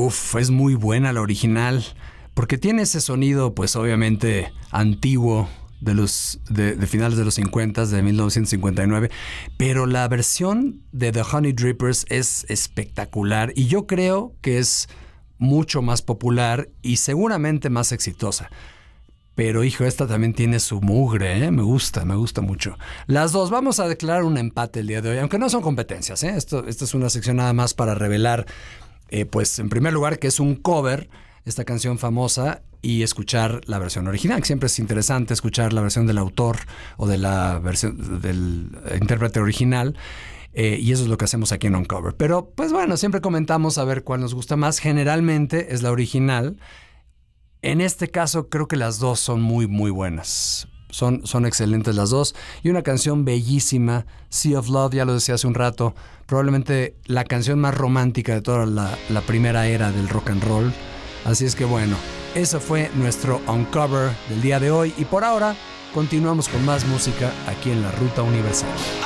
Es muy buena la original, porque tiene ese sonido, pues obviamente antiguo, de finales de los 50, de 1959, pero la versión de The Honey Drippers es espectacular y yo creo que es mucho más popular y seguramente más exitosa. Pero, hijo, esta también tiene su mugre, ¿eh? Me gusta mucho. Las dos, vamos a declarar un empate el día de hoy, aunque no son competencias, ¿eh? Esta es una sección nada más para revelar, pues, en primer lugar, que es un cover, esta canción famosa, y escuchar la versión original. Siempre es interesante escuchar la versión del autor o de la versión del intérprete original. Y eso es lo que hacemos aquí en Uncover. Pero, pues bueno, siempre comentamos a ver cuál nos gusta más. Generalmente es la original. En este caso creo que las dos son muy, muy buenas. Son excelentes las dos. Y una canción bellísima, Sea of Love, ya lo decía hace un rato, probablemente la canción más romántica de toda la primera era del rock and roll. Así es que bueno, eso fue nuestro Uncover del día de hoy. Y por ahora, continuamos con más música aquí en La Ruta Universal.